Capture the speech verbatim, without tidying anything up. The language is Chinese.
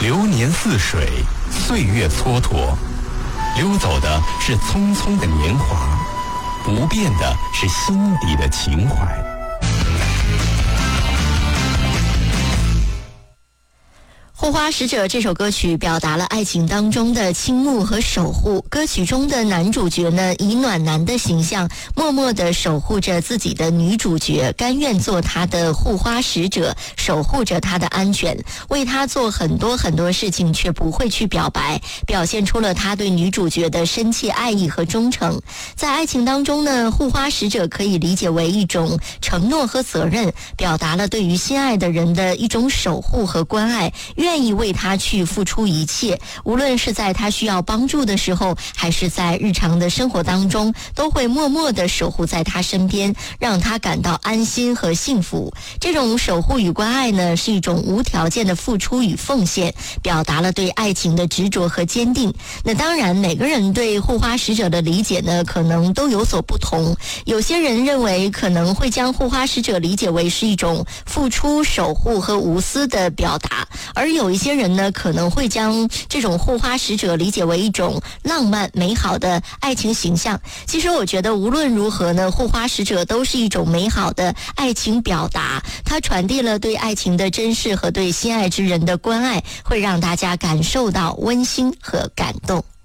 流年似水，岁月蹉跎，溜走的是匆匆的年华，不变的是心底的情怀。 《护花使者》这首歌曲表达了爱情当中的倾慕和守护。歌曲中的男主角呢，以暖男的形象，默默地守护着自己的女主角，甘愿做她的护花使者，守护着她的安全，为她做很多很多事情，却不会去表白，表现出了他对女主角的深切爱意和忠诚。在爱情当中呢，护花使者可以理解为一种承诺和责任，表达了对于心爱的人的一种守护和关爱，愿意为他去付出一切，无论是在他需要帮助的时候，还是在日常的生活当中，都会默默地守护在他身边，让他感到安心和幸福。这种守护与关爱呢，是一种无条件的付出与奉献，表达了对爱情的执着和坚定。那当然，每个人对护花使者的理解呢，可能都有所不同。有些人认为可能会将护花使者理解为是一种付出、守护和无私的表达，而有一些人呢，可能会将这种护花使者理解为一种浪漫美好的爱情形象。其实我觉得无论如何呢，护花使者都是一种美好的爱情表达，它传递了对爱情的珍视和对心爱之人的关爱，会让大家感受到温馨和感动。